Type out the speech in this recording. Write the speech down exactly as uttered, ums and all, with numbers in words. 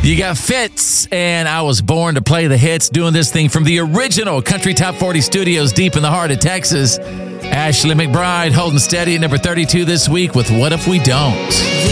You got Fitz, and I was born to play the hits, doing this thing from the original Country Top forty studios deep in the heart of Texas. Ashley McBryde holding steady at number thirty-two this week with What If We Don't?